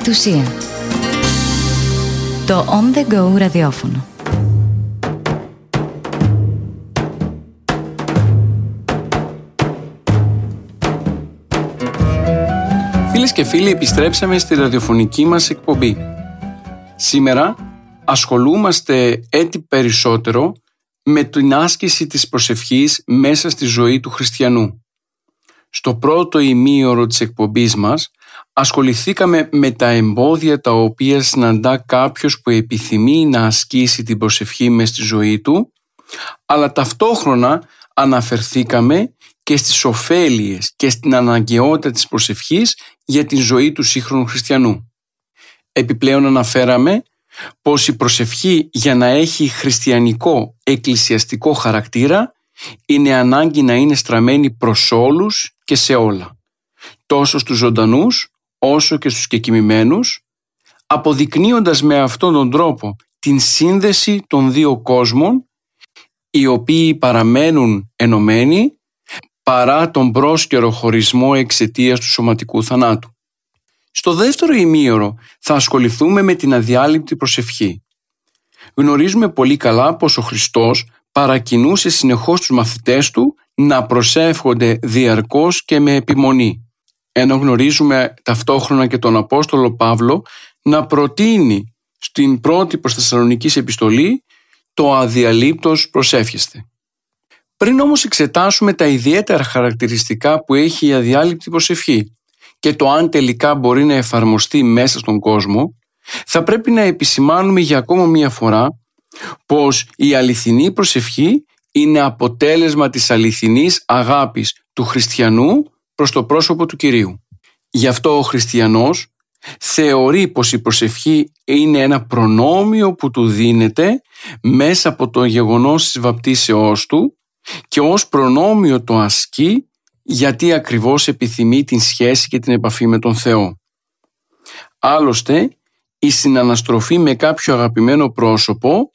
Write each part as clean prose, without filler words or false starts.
Κατ' ουσία. Το On The Go ραδιόφωνο. Φίλες και φίλοι, επιστρέψαμε στη ραδιοφωνική μας εκπομπή. Σήμερα ασχολούμαστε έτσι περισσότερο με την άσκηση της προσευχής μέσα στη ζωή του χριστιανού. Στο πρώτο ημίωρο της εκπομπής μας ασχοληθήκαμε με τα εμπόδια τα οποία συναντά κάποιος που επιθυμεί να ασκήσει την προσευχή μες στη ζωή του, αλλά ταυτόχρονα αναφερθήκαμε και στις ωφέλειες και στην αναγκαιότητα της προσευχής για την ζωή του σύγχρονου χριστιανού. Επιπλέον αναφέραμε πως η προσευχή για να έχει χριστιανικό εκκλησιαστικό χαρακτήρα είναι ανάγκη να είναι στραμμένη προς όλους και σε όλα, τόσο στους ζωντανούς όσο και στους κεκοιμημένους, αποδεικνύοντας με αυτόν τον τρόπο την σύνδεση των δύο κόσμων, οι οποίοι παραμένουν ενωμένοι παρά τον πρόσκαιρο χωρισμό εξαιτίας του σωματικού θανάτου. Στο δεύτερο ημίωρο θα ασχοληθούμε με την αδιάλειπτη προσευχή. Γνωρίζουμε πολύ καλά πως ο Χριστός παρακινούσε συνεχώς τους μαθητές του να προσεύχονται διαρκώς και με επιμονή. Ενώ γνωρίζουμε ταυτόχρονα και τον Απόστολο Παύλο να προτείνει στην πρώτη προς Θεσσαλονικής επιστολή το αδιαλείπτως προσεύχεστε. Πριν όμως εξετάσουμε τα ιδιαίτερα χαρακτηριστικά που έχει η αδιάλειπτη προσευχή και το αν τελικά μπορεί να εφαρμοστεί μέσα στον κόσμο, θα πρέπει να επισημάνουμε για ακόμα μία φορά πως η αληθινή προσευχή είναι αποτέλεσμα της αληθινής αγάπης του χριστιανού προς το πρόσωπο του Κυρίου. Γι' αυτό ο χριστιανός θεωρεί πως η προσευχή είναι ένα προνόμιο που του δίνεται μέσα από το γεγονός της βαπτίσεώς του και ως προνόμιο το ασκεί γιατί ακριβώς επιθυμεί την σχέση και την επαφή με τον Θεό. Άλλωστε, η συναναστροφή με κάποιο αγαπημένο πρόσωπο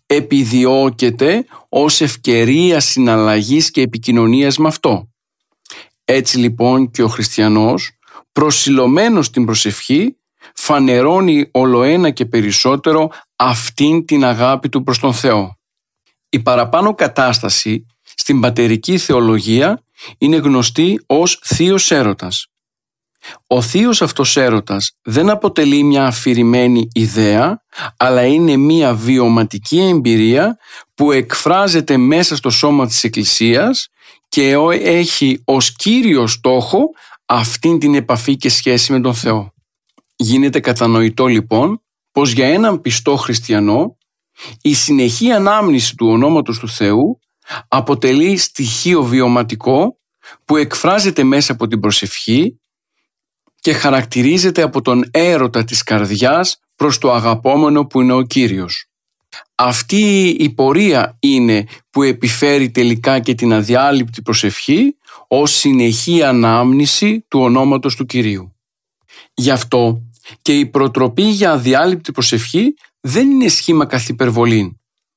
επιδιώκεται ως ευκαιρία συναλλαγής και επικοινωνίας με αυτό. Έτσι λοιπόν και ο χριστιανός, προσιλωμένος στην προσευχή, φανερώνει ολοένα και περισσότερο αυτήν την αγάπη του προς τον Θεό. Η παραπάνω κατάσταση στην πατερική θεολογία είναι γνωστή ως θείος έρωτας. Ο θείος αυτός έρωτας δεν αποτελεί μια αφηρημένη ιδέα, αλλά είναι μια βιωματική εμπειρία που εκφράζεται μέσα στο σώμα της Εκκλησίας και έχει ως κύριο στόχο αυτήν την επαφή και σχέση με τον Θεό. Γίνεται κατανοητό λοιπόν πως για έναν πιστό χριστιανό η συνεχή ανάμνηση του ονόματος του Θεού αποτελεί στοιχείο βιωματικό που εκφράζεται μέσα από την προσευχή και χαρακτηρίζεται από τον έρωτα της καρδιάς προς το αγαπόμενο που είναι ο Κύριος. Αυτή η πορεία είναι που επιφέρει τελικά και την αδιάλειπτη προσευχή ως συνεχή ανάμνηση του ονόματος του Κυρίου. Γι' αυτό και η προτροπή για αδιάλειπτη προσευχή δεν είναι σχήμα καθ' υπερβολήν.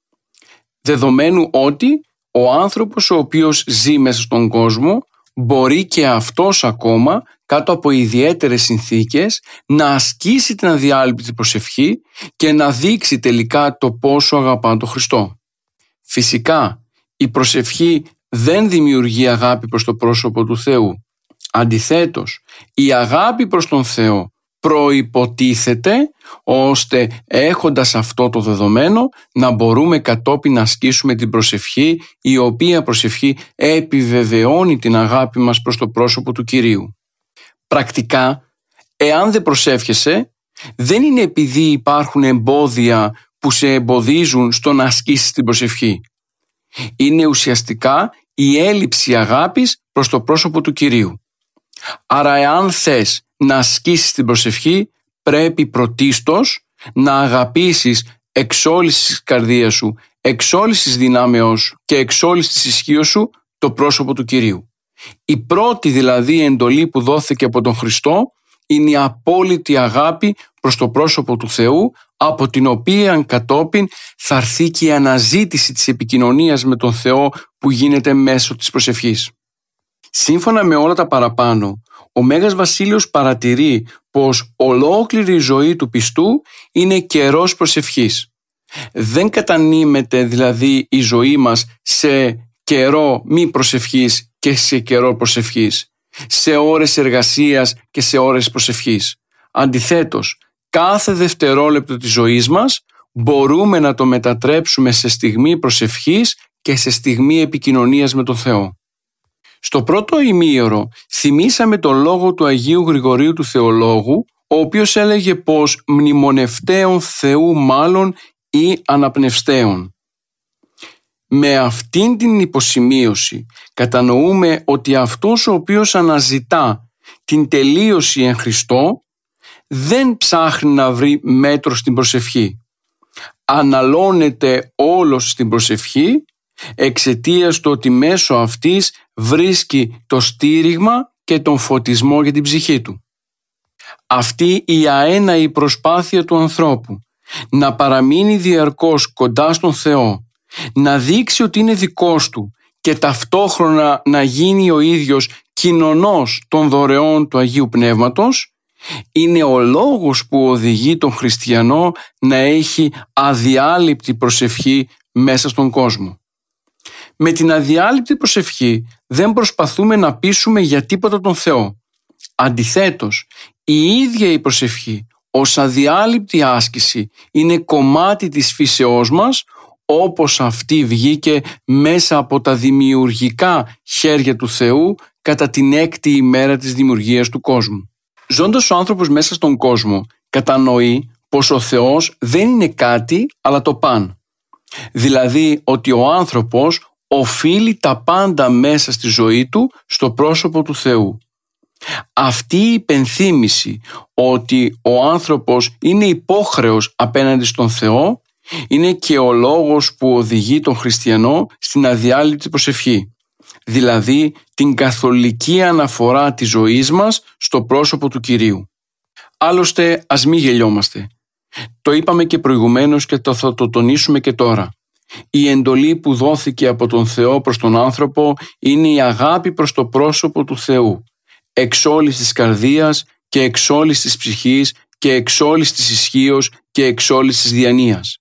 Δεδομένου ότι ο άνθρωπος ο οποίος ζει μέσα στον κόσμο μπορεί και αυτός ακόμα κάτω από ιδιαίτερες συνθήκες να ασκήσει την αδιάλειπτη προσευχή και να δείξει τελικά το πόσο αγαπά τον Χριστό. Φυσικά η προσευχή δεν δημιουργεί αγάπη προς το πρόσωπο του Θεού. Αντιθέτως, η αγάπη προς τον Θεό προϋποτίθεται ώστε έχοντας αυτό το δεδομένο να μπορούμε κατόπιν να ασκήσουμε την προσευχή, η οποία προσευχή επιβεβαιώνει την αγάπη μας προς το πρόσωπο του Κυρίου. Πρακτικά, εάν δεν προσεύχεσαι, δεν είναι επειδή υπάρχουν εμπόδια που σε εμποδίζουν στο να ασκήσεις την προσευχή. Είναι ουσιαστικά η έλλειψη αγάπης προς το πρόσωπο του Κυρίου. Άρα εάν θες να ασκήσεις την προσευχή, πρέπει πρωτίστως να αγαπήσεις εξ όλης της καρδίας σου, εξ όλης της δυνάμεώς σου και εξ όλης της ισχύως σου το πρόσωπο του Κυρίου. Η πρώτη δηλαδή εντολή που δόθηκε από τον Χριστό είναι η απόλυτη αγάπη προς το πρόσωπο του Θεού, από την οποία κατόπιν θα έρθει και η αναζήτηση της επικοινωνίας με τον Θεό που γίνεται μέσω της προσευχής. Σύμφωνα με όλα τα παραπάνω, ο Μέγας Βασίλειος παρατηρεί πως ολόκληρη η ζωή του πιστού είναι καιρός προσευχής. Δεν κατανείμεται δηλαδή η ζωή μας σε καιρό μη προσευχής και σε καιρό προσευχής, σε ώρες εργασίας και σε ώρες προσευχής. Αντιθέτως, κάθε δευτερόλεπτο της ζωής μας μπορούμε να το μετατρέψουμε σε στιγμή προσευχής και σε στιγμή επικοινωνίας με τον Θεό. Στο πρώτο ημίωρο θυμήσαμε τον λόγο του Αγίου Γρηγορίου του Θεολόγου, ο οποίος έλεγε πως μνημονευτέων Θεού μάλλον ή αναπνευστέων. Με αυτήν την υποσημείωση κατανοούμε ότι αυτός ο οποίος αναζητά την τελείωση εν Χριστώ δεν ψάχνει να βρει μέτρο στην προσευχή. Αναλώνεται όλος στην προσευχή εξαιτίας του ότι μέσω αυτής βρίσκει το στήριγμα και τον φωτισμό για την ψυχή του. Αυτή η αέναη προσπάθεια του ανθρώπου να παραμείνει διαρκώς κοντά στον Θεό, να δείξει ότι είναι δικός του και ταυτόχρονα να γίνει ο ίδιος κοινωνός των δωρεών του Αγίου Πνεύματος, είναι ο λόγος που οδηγεί τον χριστιανό να έχει αδιάλειπτη προσευχή μέσα στον κόσμο. Με την αδιάλειπτη προσευχή δεν προσπαθούμε να πείσουμε για τίποτα τον Θεό. Αντιθέτως, η ίδια η προσευχή ως αδιάλειπτη άσκηση είναι κομμάτι της φύσεώς μας, όπως αυτή βγήκε μέσα από τα δημιουργικά χέρια του Θεού κατά την 6η ημέρα της δημιουργίας του κόσμου. Ζώντας ο άνθρωπος μέσα στον κόσμο, κατανοεί πως ο Θεός δεν είναι κάτι αλλά το παν. Δηλαδή ότι ο άνθρωπος οφείλει τα πάντα μέσα στη ζωή του στο πρόσωπο του Θεού. Αυτή η υπενθύμηση ότι ο άνθρωπος είναι υπόχρεος απέναντι στον Θεό είναι και ο λόγος που οδηγεί τον χριστιανό στην αδιάλειπτη προσευχή. Δηλαδή την καθολική αναφορά της ζωής μας στο πρόσωπο του Κυρίου. Άλλωστε ας μην γελιόμαστε. Το είπαμε και προηγουμένως και θα το τονίσουμε και τώρα. Η εντολή που δόθηκε από τον Θεό προς τον άνθρωπο είναι η αγάπη προς το πρόσωπο του Θεού, εξ όλης της καρδίας και εξ όλης της ψυχής και εξ όλης της ισχύος και εξ όλης της διανοίας.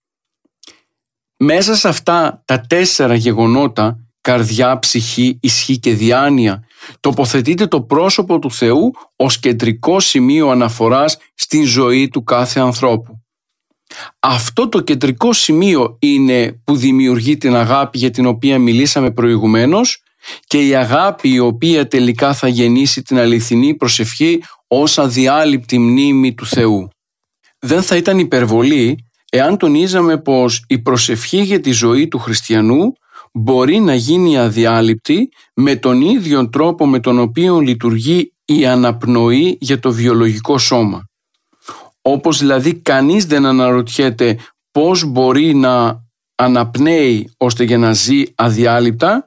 Μέσα σε αυτά τα 4 γεγονότα, καρδιά, ψυχή, ισχύ και διάνοια, τοποθετείται το πρόσωπο του Θεού ως κεντρικό σημείο αναφοράς στην ζωή του κάθε ανθρώπου. Αυτό το κεντρικό σημείο είναι που δημιουργεί την αγάπη για την οποία μιλήσαμε προηγουμένως και η αγάπη η οποία τελικά θα γεννήσει την αληθινή προσευχή ως αδιάλειπτη μνήμη του Θεού. Δεν θα ήταν υπερβολή εάν τονίζαμε πως η προσευχή για τη ζωή του χριστιανού μπορεί να γίνει αδιάλειπτη με τον ίδιο τρόπο με τον οποίο λειτουργεί η αναπνοή για το βιολογικό σώμα. Όπως δηλαδή κανείς δεν αναρωτιέται πώς μπορεί να αναπνέει ώστε για να ζει αδιάλειπτα,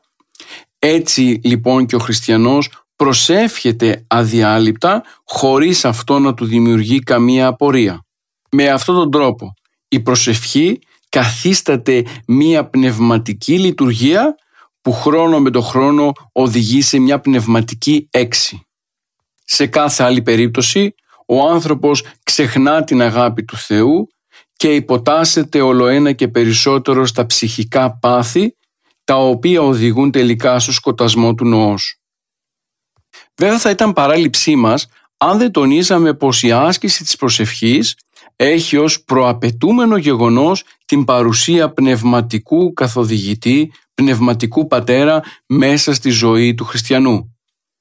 έτσι λοιπόν και ο χριστιανός προσεύχεται αδιάλειπτα χωρίς αυτό να του δημιουργεί καμία απορία. Με αυτόν τον τρόπο η προσευχή καθίσταται μία πνευματική λειτουργία που χρόνο με το χρόνο οδηγεί σε μια πνευματική έξι. Σε κάθε άλλη περίπτωση ο άνθρωπος ξεχνά την αγάπη του Θεού και υποτάσσεται ολοένα και περισσότερο στα ψυχικά πάθη, τα οποία οδηγούν τελικά στο σκοτασμό του νοός. Βέβαια θα ήταν παράληψή μας αν δεν τονίζαμε πως η άσκηση της προσευχής έχει ως προαπαιτούμενο γεγονός την παρουσία πνευματικού καθοδηγητή, πνευματικού πατέρα μέσα στη ζωή του χριστιανού.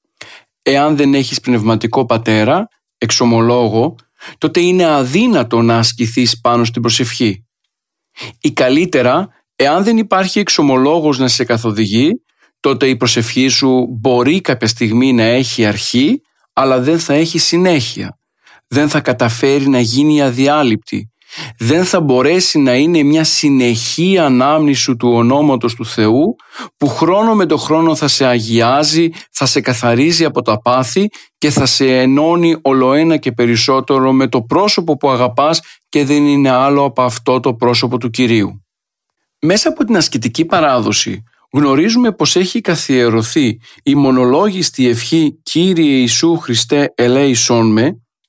Εάν δεν έχεις πνευματικό πατέρα, εξομολόγο, τότε είναι αδύνατο να ασκηθείς πάνω στην προσευχή. Ή καλύτερα, εάν δεν υπάρχει εξομολόγος να σε καθοδηγεί, τότε η προσευχή σου μπορεί κάποια στιγμή να έχει αρχή, αλλά δεν θα έχει συνέχεια. Δεν θα καταφέρει να γίνει αδιάλειπτη. Δεν θα μπορέσει να είναι μια συνεχή ανάμνηση του ονόματος του Θεού που χρόνο με το χρόνο θα σε αγιάζει, θα σε καθαρίζει από τα πάθη και θα σε ενώνει ολοένα και περισσότερο με το πρόσωπο που αγαπάς και δεν είναι άλλο από αυτό το πρόσωπο του Κυρίου. Μέσα από την ασκητική παράδοση γνωρίζουμε πως έχει καθιερωθεί η μονολόγιστη ευχή «Κύριε Ιησού Χριστέ ελέησόν με»,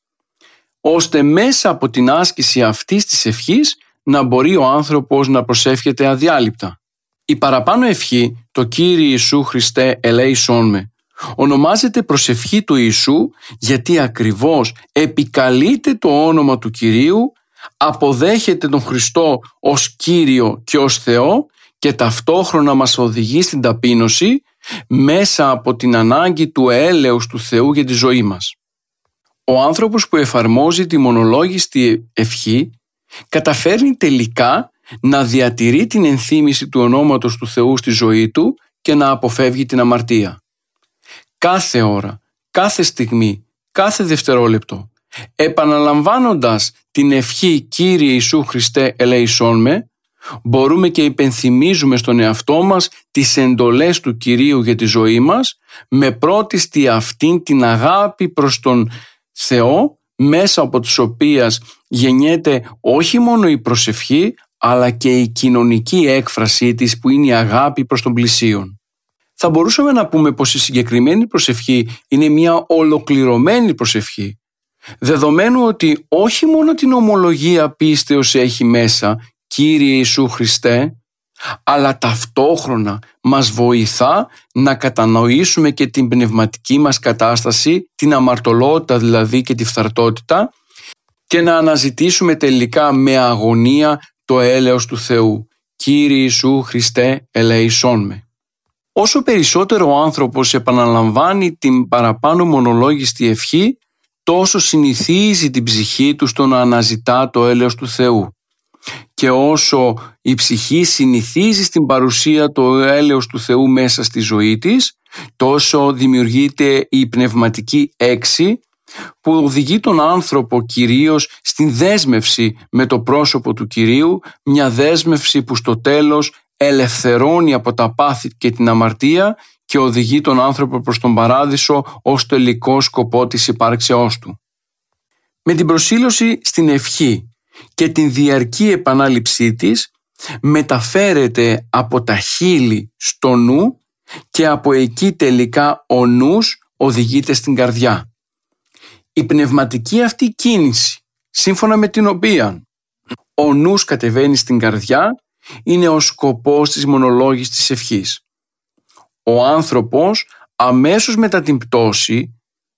ώστε μέσα από την άσκηση αυτής της ευχής να μπορεί ο άνθρωπος να προσεύχεται αδιάλειπτα. Η παραπάνω ευχή, το «Κύριε Ιησού Χριστέ ελέησόν με», ονομάζεται προσευχή του Ιησού γιατί ακριβώς επικαλείται το όνομα του Κυρίου, αποδέχεται τον Χριστό ως Κύριο και ως Θεό και ταυτόχρονα μας οδηγεί στην ταπείνωση μέσα από την ανάγκη του έλεους του Θεού για τη ζωή μας. Ο άνθρωπος που εφαρμόζει τη μονολόγιστη ευχή καταφέρνει τελικά να διατηρεί την ενθύμηση του ονόματος του Θεού στη ζωή του και να αποφεύγει την αμαρτία. Κάθε ώρα, κάθε στιγμή, κάθε δευτερόλεπτο, επαναλαμβάνοντας την ευχή «Κύριε Ιησού Χριστέ ελέησόν με», μπορούμε και υπενθυμίζουμε στον εαυτό μας τις εντολές του Κυρίου για τη ζωή μας, με πρώτιστη αυτήν την αγάπη προς τον Θεό, μέσα από τις οποίες γεννιέται όχι μόνο η προσευχή, αλλά και η κοινωνική έκφρασή της που είναι η αγάπη προς τον πλησίον. Θα μπορούσαμε να πούμε πως η συγκεκριμένη προσευχή είναι μια ολοκληρωμένη προσευχή, δεδομένου ότι όχι μόνο την ομολογία πίστεως έχει μέσα «Κύριε Ιησού Χριστέ», αλλά ταυτόχρονα μας βοηθά να κατανοήσουμε και την πνευματική μας κατάσταση, την αμαρτωλότητα δηλαδή και τη φθαρτότητα, και να αναζητήσουμε τελικά με αγωνία το έλεος του Θεού. «Κύριε Ιησού Χριστέ ελέησόν με». Όσο περισσότερο ο άνθρωπος επαναλαμβάνει την παραπάνω μονολόγιστη ευχή, τόσο συνηθίζει την ψυχή του στο να αναζητά το έλεος του Θεού. Και όσο η ψυχή συνηθίζει στην παρουσία το έλεος του Θεού μέσα στη ζωή της, τόσο δημιουργείται η πνευματική έξι που οδηγεί τον άνθρωπο κυρίως στην δέσμευση με το πρόσωπο του Κυρίου, μια δέσμευση που στο τέλος ελευθερώνει από τα πάθη και την αμαρτία και οδηγεί τον άνθρωπο προς τον παράδεισο ως τελικό σκοπό της υπάρξεώς του. Με την προσήλωση στην ευχή και την διαρκή επανάληψή της μεταφέρεται από τα χείλη στο νου και από εκεί τελικά ο νους οδηγείται στην καρδιά. Η πνευματική αυτή κίνηση, σύμφωνα με την οποία ο νους κατεβαίνει στην καρδιά, είναι ο σκοπός της μονολόγιστης ευχής. Ο άνθρωπος αμέσως μετά την πτώση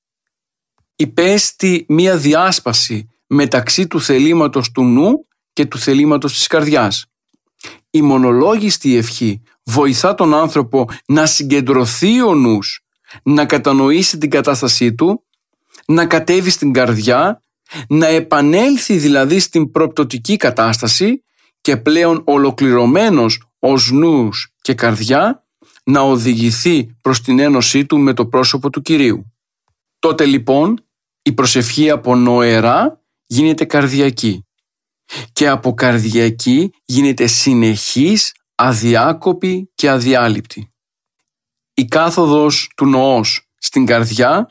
υπέστη μία διάσπαση μεταξύ του θελήματος του νου και του θελήματος της καρδιάς. Η μονολόγιστη ευχή βοηθά τον άνθρωπο να συγκεντρωθεί ο νους, να κατανοήσει την κατάστασή του, να κατέβει στην καρδιά, να επανέλθει δηλαδή στην προπτωτική κατάσταση και πλέον ολοκληρωμένος ως νους και καρδιά να οδηγηθεί προς την ένωσή του με το πρόσωπο του Κυρίου. Τότε λοιπόν η προσευχή από νοερά γίνεται καρδιακή και από καρδιακή γίνεται συνεχής, αδιάκοπη και αδιάλειπτη. Η κάθοδος του νοός στην καρδιά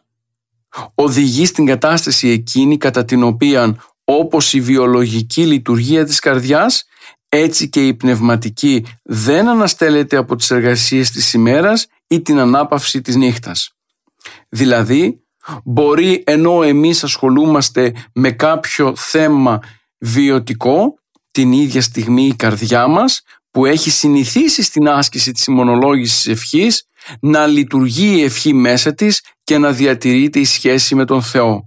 οδηγεί στην κατάσταση εκείνη κατά την οποία όπως η βιολογική λειτουργία της καρδιάς, έτσι και η πνευματική δεν αναστέλλεται από τις εργασίες της ημέρας ή την ανάπαυση της νύχτας. Δηλαδή, μπορεί ενώ εμείς ασχολούμαστε με κάποιο θέμα βιωτικό, την ίδια στιγμή η καρδιά μας, που έχει συνηθίσει στην άσκηση της μονολόγησης ευχής, να λειτουργεί η ευχή μέσα της και να διατηρείται η σχέση με τον Θεό.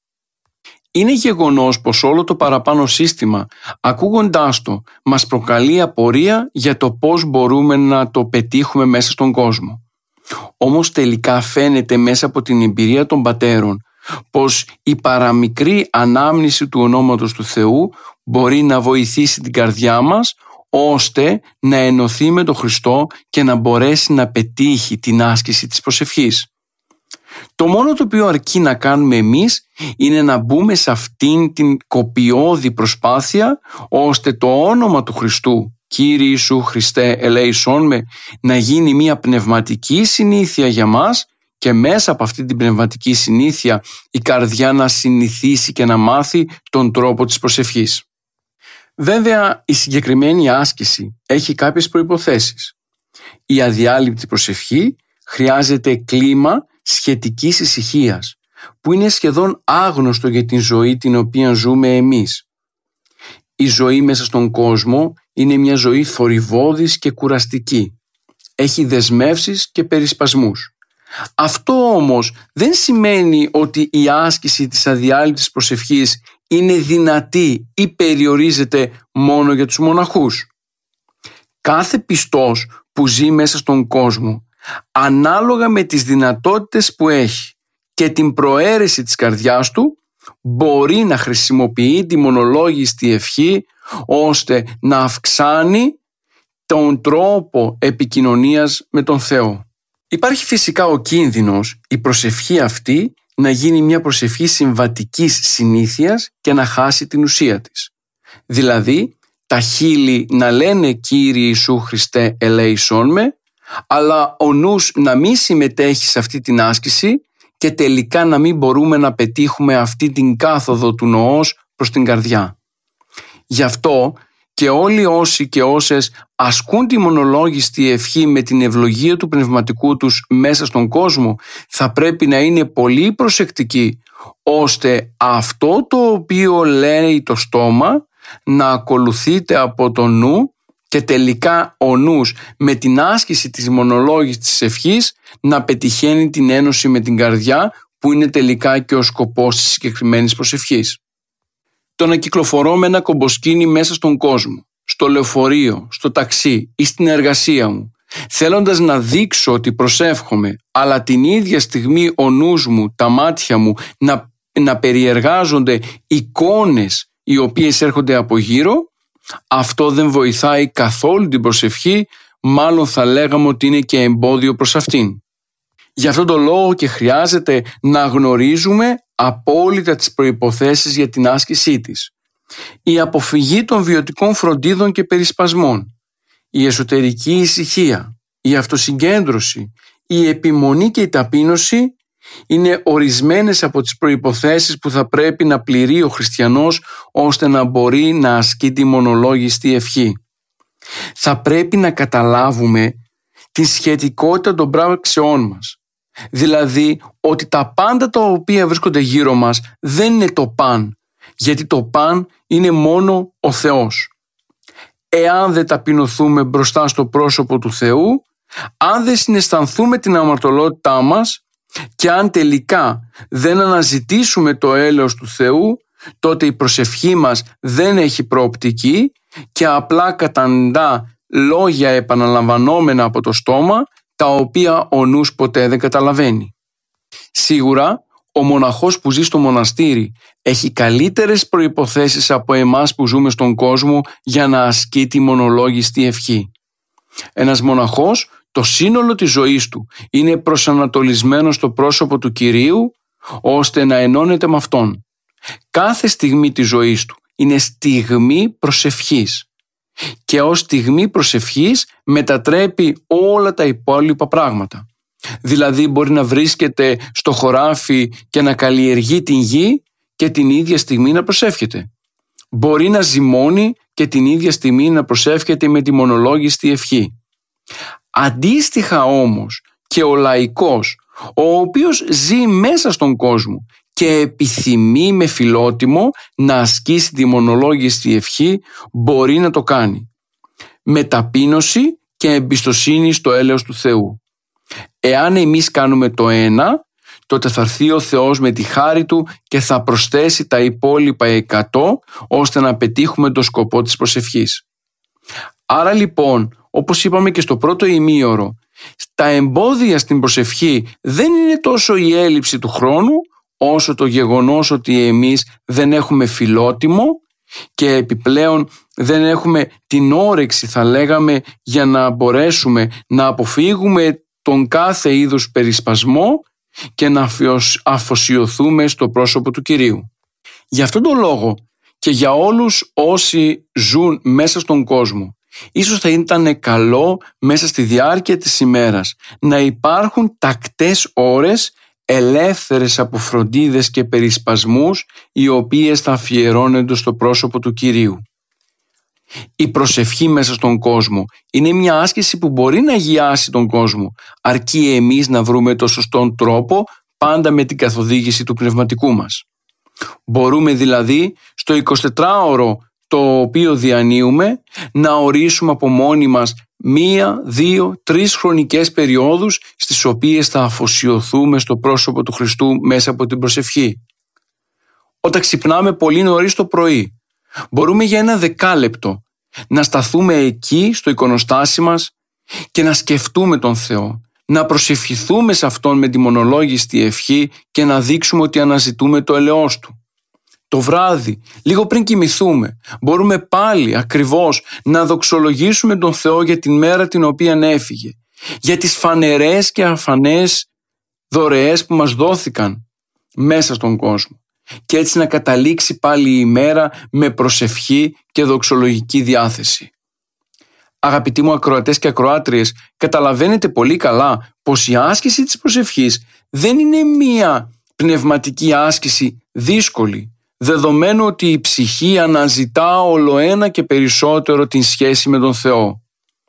Είναι γεγονός πως όλο το παραπάνω σύστημα, ακούγοντάς το, μας προκαλεί απορία για το πώς μπορούμε να το πετύχουμε μέσα στον κόσμο. Όμως τελικά φαίνεται μέσα από την εμπειρία των πατέρων πως η παραμικρή ανάμνηση του ονόματος του Θεού μπορεί να βοηθήσει την καρδιά μας ώστε να ενωθεί με τον Χριστό και να μπορέσει να πετύχει την άσκηση της προσευχής. Το μόνο το οποίο αρκεί να κάνουμε εμείς είναι να μπούμε σε αυτήν την κοπιώδη προσπάθεια ώστε το όνομα του Χριστού, Κύριε Ιησού Χριστέ ελέησόν με, να γίνει μια πνευματική συνήθεια για μας και μέσα από αυτή την πνευματική συνήθεια η καρδιά να συνηθίσει και να μάθει τον τρόπο της προσευχής. Βέβαια η συγκεκριμένη άσκηση έχει κάποιες προϋποθέσεις. Η αδιάλειπτη προσευχή χρειάζεται κλίμα σχετικής ησυχίας, που είναι σχεδόν άγνωστο για την ζωή την οποία ζούμε εμείς. Η ζωή μέσα στον κόσμο είναι μια ζωή θορυβώδης και κουραστική. Έχει δεσμεύσεις και περισπασμούς. Αυτό όμως δεν σημαίνει ότι η άσκηση της αδιάλειπτης προσευχής είναι δυνατή ή περιορίζεται μόνο για τους μοναχούς. Κάθε πιστός που ζει μέσα στον κόσμο, ανάλογα με τις δυνατότητες που έχει και την προαίρεση της καρδιάς του, μπορεί να χρησιμοποιεί τη μονολόγιστη ευχή ώστε να αυξάνει τον τρόπο επικοινωνίας με τον Θεό. Υπάρχει φυσικά ο κίνδυνος η προσευχή αυτή να γίνει μια προσευχή συμβατικής συνήθειας και να χάσει την ουσία της. Δηλαδή, τα χείλη να λένε «Κύριε Ιησού Χριστέ ελέησόν με», αλλά ο νους να μην συμμετέχει σε αυτή την άσκηση και τελικά να μην μπορούμε να πετύχουμε αυτή την κάθοδο του νοός προς την καρδιά. Γι' αυτό και όλοι όσοι και όσες ασκούν τη μονολόγιστη ευχή με την ευλογία του πνευματικού τους μέσα στον κόσμο θα πρέπει να είναι πολύ προσεκτικοί ώστε αυτό το οποίο λέει το στόμα να ακολουθείται από το νου και τελικά ο νους με την άσκηση της μονολόγιστης ευχής να πετυχαίνει την ένωση με την καρδιά που είναι τελικά και ο σκοπός της συγκεκριμένης προσευχής. Το να κυκλοφορώ με ένα κομποσκήνι μέσα στον κόσμο, στο λεωφορείο, στο ταξί ή στην εργασία μου, θέλοντας να δείξω ότι προσεύχομαι, αλλά την ίδια στιγμή ο νους μου, τα μάτια μου να περιεργάζονται εικόνες οι οποίες έρχονται από γύρω, αυτό δεν βοηθάει καθόλου την προσευχή, μάλλον θα λέγαμε ότι είναι και εμπόδιο προς αυτήν. Γι' αυτόν τον λόγο και χρειάζεται να γνωρίζουμε απόλυτα τις προϋποθέσεις για την άσκησή της. Η αποφυγή των βιωτικών φροντίδων και περισπασμών, η εσωτερική ησυχία, η αυτοσυγκέντρωση, η επιμονή και η ταπείνωση είναι ορισμένες από τις προϋποθέσεις που θα πρέπει να πληρεί ο χριστιανός ώστε να μπορεί να ασκεί τη μονολόγιστη ευχή. Θα πρέπει να καταλάβουμε τη σχετικότητα των πράξεών μας. Δηλαδή ότι τα πάντα τα οποία βρίσκονται γύρω μας δεν είναι το παν, γιατί το παν είναι μόνο ο Θεός. Εάν δεν ταπεινωθούμε μπροστά στο πρόσωπο του Θεού, αν δεν συναισθανθούμε την αμαρτωλότητά μας και αν τελικά δεν αναζητήσουμε το έλεος του Θεού, τότε η προσευχή μας δεν έχει προοπτική και απλά καταντά λόγια επαναλαμβανόμενα από το στόμα, τα οποία ο νους ποτέ δεν καταλαβαίνει. Σίγουρα, ο μοναχός που ζει στο μοναστήρι έχει καλύτερες προϋποθέσεις από εμάς που ζούμε στον κόσμο για να ασκεί τη μονολόγιστη ευχή. Ένας μοναχός, το σύνολο της ζωής του είναι προσανατολισμένο στο πρόσωπο του Κυρίου, ώστε να ενώνεται με Αυτόν. Κάθε στιγμή της ζωής του είναι στιγμή προσευχής. Και ως στιγμή προσευχής μετατρέπει όλα τα υπόλοιπα πράγματα. Δηλαδή μπορεί να βρίσκεται στο χωράφι και να καλλιεργεί την γη και την ίδια στιγμή να προσεύχεται. Μπορεί να ζυμώνει και την ίδια στιγμή να προσεύχεται με τη μονολόγιστη ευχή. Αντίστοιχα όμως και ο λαϊκός, ο οποίος ζει μέσα στον κόσμο και επιθυμεί με φιλότιμο να ασκήσει τη μονολόγιστη ευχή, μπορεί να το κάνει με ταπείνωση και εμπιστοσύνη στο έλεος του Θεού. Εάν εμείς κάνουμε το ένα, τότε θα έρθει ο Θεός με τη χάρη Του και θα προσθέσει τα υπόλοιπα 100 ώστε να πετύχουμε το σκοπό της προσευχής. Άρα λοιπόν, όπως είπαμε και στο πρώτο ημίωρο, τα εμπόδια στην προσευχή δεν είναι τόσο η έλλειψη του χρόνου, όσο το γεγονός ότι εμείς δεν έχουμε φιλότιμο και επιπλέον δεν έχουμε την όρεξη, θα λέγαμε, για να μπορέσουμε να αποφύγουμε τον κάθε είδους περισπασμό και να αφοσιωθούμε στο πρόσωπο του Κυρίου. Γι' αυτόν τον λόγο και για όλους όσοι ζουν μέσα στον κόσμο, ίσως θα ήταν καλό μέσα στη διάρκεια της ημέρας να υπάρχουν τακτές ώρες ελεύθερες από φροντίδες και περισπασμούς, οι οποίες θα αφιερώνονται στο πρόσωπο του Κυρίου. Η προσευχή μέσα στον κόσμο είναι μια άσκηση που μπορεί να αγιάσει τον κόσμο, αρκεί εμείς να βρούμε το σωστό τρόπο, πάντα με την καθοδήγηση του πνευματικού μας. Μπορούμε δηλαδή στο 24ωρο το οποίο διανύουμε να ορίσουμε από μόνοι μας 1, 2, 3 χρονικές περιόδους στις οποίες θα αφοσιωθούμε στο πρόσωπο του Χριστού μέσα από την προσευχή. Όταν ξυπνάμε πολύ νωρίς το πρωί, μπορούμε για ένα 10 να σταθούμε εκεί στο εικονοστάσι μας και να σκεφτούμε τον Θεό, να προσευχηθούμε σε Αυτόν με τη μονολόγιστη ευχή και να δείξουμε ότι αναζητούμε το ελεός Του. Το βράδυ, λίγο πριν κοιμηθούμε, μπορούμε πάλι ακριβώς να δοξολογήσουμε τον Θεό για την μέρα την οποία έφυγε, για τις φανερές και αφανές δωρεές που μας δόθηκαν μέσα στον κόσμο και έτσι να καταλήξει πάλι η ημέρα με προσευχή και δοξολογική διάθεση. Αγαπητοί μου ακροατές και ακροάτριες, καταλαβαίνετε πολύ καλά πως η άσκηση της προσευχής δεν είναι μία πνευματική άσκηση δύσκολη, δεδομένου ότι η ψυχή αναζητά ολοένα και περισσότερο την σχέση με τον Θεό.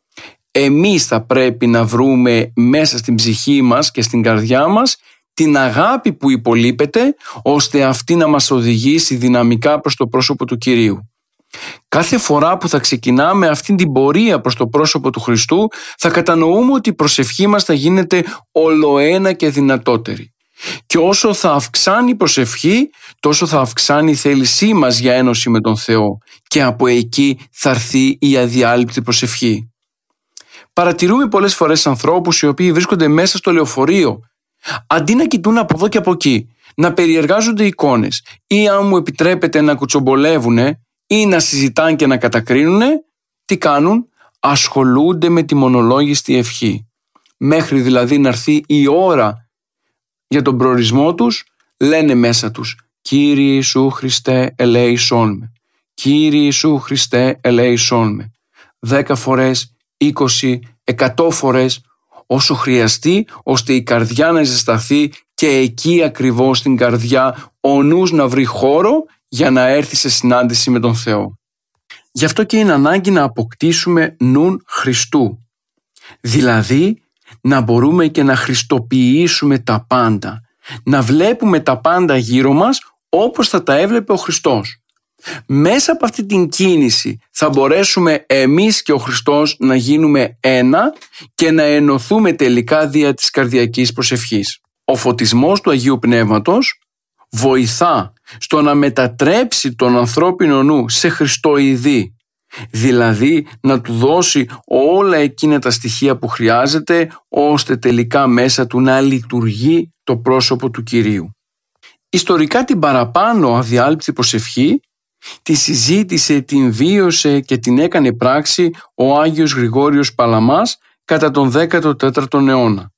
Εμείς θα πρέπει να βρούμε μέσα στην ψυχή μας και στην καρδιά μας την αγάπη που υπολείπεται, ώστε αυτή να μας οδηγήσει δυναμικά προς το πρόσωπο του Κυρίου. Κάθε φορά που θα ξεκινάμε αυτή την πορεία προς το πρόσωπο του Χριστού, θα κατανοούμε ότι η προσευχή μας θα γίνεται ολοένα και δυνατότερη. Και όσο θα αυξάνει η προσευχή, τόσο θα αυξάνει η θέλησή μας για ένωση με τον Θεό και από εκεί θα έρθει η αδιάλειπτη προσευχή. Παρατηρούμε πολλές φορές ανθρώπους οι οποίοι βρίσκονται μέσα στο λεωφορείο, αντί να κοιτούν από εδώ και από εκεί, να περιεργάζονται εικόνες ή αν μου επιτρέπετε να κουτσομπολεύουνε ή να συζητάνε και να κατακρίνουνε, τι κάνουν? Ασχολούνται με τη μονολόγιστη ευχή. Μέχρι δηλαδή να έρθει η ώρα για τον προορισμό τους, λένε μέσα τους «Κύριε Ιησού Χριστέ, ελέησόν με. Κύριε Ιησού Χριστέ, ελέησόν με». 10 φορές, 20, 100 φορές, όσο χρειαστεί, ώστε η καρδιά να ζεσταθεί και εκεί ακριβώς στην καρδιά ο νους να βρει χώρο για να έρθει σε συνάντηση με τον Θεό. Γι' αυτό και είναι ανάγκη να αποκτήσουμε νουν Χριστού. Δηλαδή να μπορούμε και να χριστοποιήσουμε τα πάντα. Να βλέπουμε τα πάντα γύρω μας όπως θα τα έβλεπε ο Χριστός. Μέσα από αυτή την κίνηση θα μπορέσουμε εμείς και ο Χριστός να γίνουμε ένα και να ενωθούμε τελικά δια της καρδιακής προσευχής. Ο φωτισμός του Αγίου Πνεύματος βοηθά στο να μετατρέψει τον ανθρώπινο νου σε χριστοειδή, δηλαδή να του δώσει όλα εκείνα τα στοιχεία που χρειάζεται ώστε τελικά μέσα του να λειτουργεί το πρόσωπο του Κυρίου. Ιστορικά την παραπάνω αδιάλειπτη προσευχή τη συζήτησε, την βίωσε και την έκανε πράξη ο Άγιος Γρηγόριος Παλαμάς κατά τον 14ο αιώνα.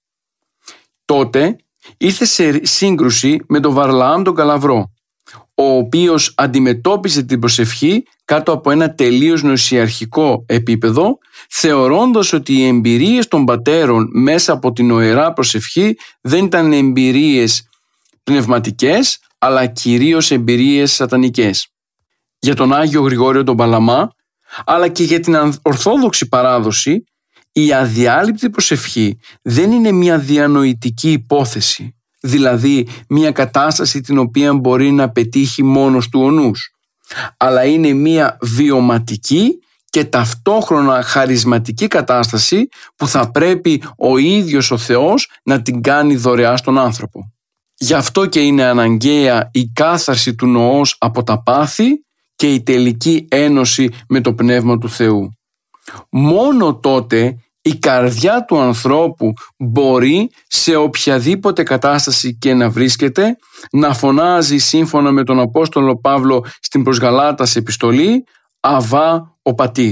Τότε ήρθε σε σύγκρουση με τον Βαρλαάμ τον Καλαβρό, ο οποίος αντιμετώπιζε την προσευχή κάτω από ένα τελείως νοησιαρχικό επίπεδο, θεωρώντας ότι οι εμπειρίες των πατέρων μέσα από την οερά προσευχή δεν ήταν εμπειρίες πνευματικές, αλλά κυρίως εμπειρίες σατανικές. Για τον Άγιο Γρηγόριο τον Παλαμά, αλλά και για την ορθόδοξη παράδοση, η αδιάλειπτη προσευχή δεν είναι μια διανοητική υπόθεση, δηλαδή μια κατάσταση την οποία μπορεί να πετύχει μόνος του ο νους, αλλά είναι μια βιωματική και ταυτόχρονα χαρισματική κατάσταση που θα πρέπει ο ίδιος ο Θεός να την κάνει δωρεά στον άνθρωπο. Γι' αυτό και είναι αναγκαία η κάθαρση του νοός από τα πάθη και η τελική ένωση με το Πνεύμα του Θεού. Μόνο τότε η καρδιά του ανθρώπου μπορεί σε οποιαδήποτε κατάσταση και να βρίσκεται να φωνάζει σύμφωνα με τον Απόστολο Παύλο στην προς Γαλάτας επιστολή «Αβά ο Πατήρ».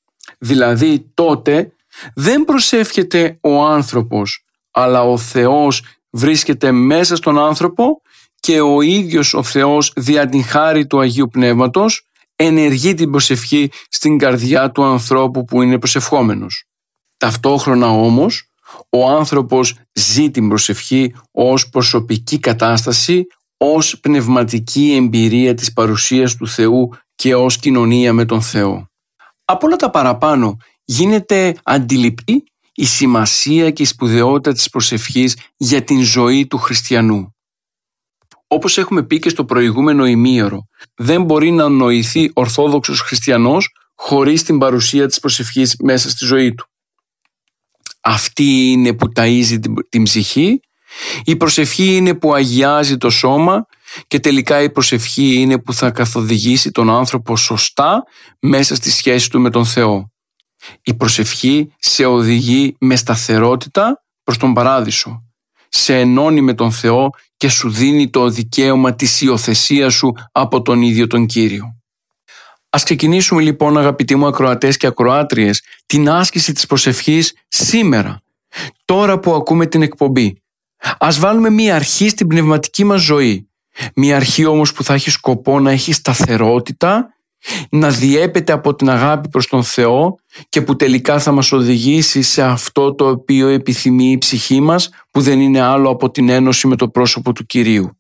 Δηλαδή τότε δεν προσεύχεται ο άνθρωπος, αλλά ο Θεός βρίσκεται μέσα στον άνθρωπο και ο ίδιος ο Θεός δια την χάρη του Αγίου Πνεύματος ενεργεί την προσευχή στην καρδιά του ανθρώπου που είναι προσευχόμενος. Ταυτόχρονα όμως ο άνθρωπος ζει την προσευχή ως προσωπική κατάσταση, ως πνευματική εμπειρία της παρουσίας του Θεού και ως κοινωνία με τον Θεό. Από όλα τα παραπάνω γίνεται αντιληπτή η σημασία και η σπουδαιότητα της προσευχής για την ζωή του χριστιανού. Όπως έχουμε πει και στο προηγούμενο ημίωρο, δεν μπορεί να νοηθεί ορθόδοξος χριστιανός χωρίς την παρουσία της προσευχής μέσα στη ζωή του. Αυτή είναι που ταΐζει την ψυχή, η προσευχή είναι που αγιάζει το σώμα και τελικά η προσευχή είναι που θα καθοδηγήσει τον άνθρωπο σωστά μέσα στη σχέση του με τον Θεό. Η προσευχή σε οδηγεί με σταθερότητα προς τον παράδεισο, σε ενώνει με τον Θεό και σου δίνει το δικαίωμα της υιοθεσίας σου από τον ίδιο τον Κύριο. Ας ξεκινήσουμε λοιπόν, αγαπητοί μου ακροατές και ακροάτριες, την άσκηση της προσευχής σήμερα, τώρα που ακούμε την εκπομπή. Ας βάλουμε μία αρχή στην πνευματική μας ζωή, μία αρχή όμως που θα έχει σκοπό να έχει σταθερότητα, να διέπεται από την αγάπη προς τον Θεό και που τελικά θα μας οδηγήσει σε αυτό το οποίο επιθυμεί η ψυχή μας, που δεν είναι άλλο από την ένωση με το πρόσωπο του Κυρίου.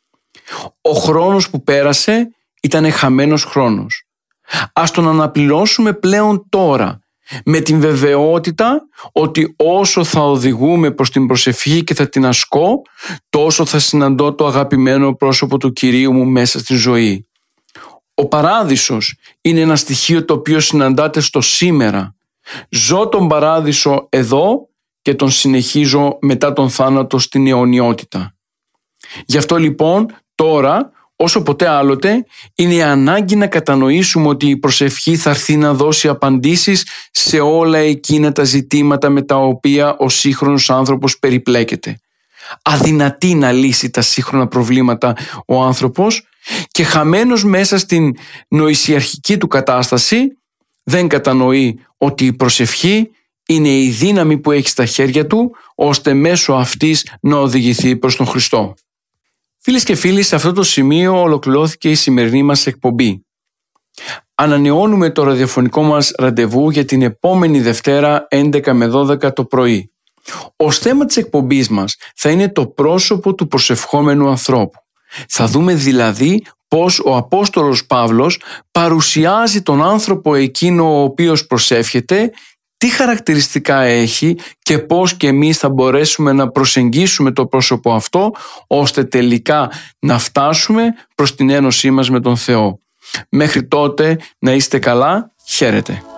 Ο χρόνος που πέρασε ήταν χαμένος χρόνος. Ας τον αναπληρώσουμε πλέον τώρα, με την βεβαιότητα ότι όσο θα οδηγούμε προς την προσευχή και θα την ασκώ, τόσο θα συναντώ το αγαπημένο πρόσωπο του Κυρίου μου μέσα στη ζωή. Ο παράδεισος είναι ένα στοιχείο το οποίο συναντάται στο σήμερα. Ζω τον παράδεισο εδώ και τον συνεχίζω μετά τον θάνατο στην αιωνιότητα. Γι' αυτό λοιπόν τώρα, όσο ποτέ άλλοτε, είναι η ανάγκη να κατανοήσουμε ότι η προσευχή θα έρθει να δώσει απαντήσεις σε όλα εκείνα τα ζητήματα με τα οποία ο σύγχρονος άνθρωπος περιπλέκεται. Αδυνατεί να λύσει τα σύγχρονα προβλήματα ο άνθρωπος και χαμένος μέσα στην νοησιαρχική του κατάσταση δεν κατανοεί ότι η προσευχή είναι η δύναμη που έχει στα χέρια του ώστε μέσω αυτής να οδηγηθεί προς τον Χριστό. Φίλες και φίλοι, σε αυτό το σημείο ολοκληρώθηκε η σημερινή μας εκπομπή. Ανανεώνουμε το ραδιοφωνικό μας ραντεβού για την επόμενη Δευτέρα 11 με 12 το πρωί. Ως θέμα της εκπομπής μας θα είναι το πρόσωπο του προσευχόμενου ανθρώπου. Θα δούμε δηλαδή πώς ο Απόστολος Παύλος παρουσιάζει τον άνθρωπο εκείνο ο οποίος προσεύχεται, τι χαρακτηριστικά έχει και πώς και εμείς θα μπορέσουμε να προσεγγίσουμε το πρόσωπο αυτό ώστε τελικά να φτάσουμε προς την ένωσή μας με τον Θεό. Μέχρι τότε να είστε καλά, χαίρετε.